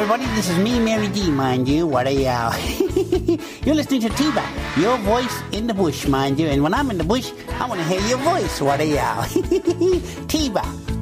everybody. This is me, Mary D, mind you. What a yow. You're listening to T-Bag, your voice in the bush, mind you. And when I'm in the bush, I want to hear your voice. What a yow. T-Bag.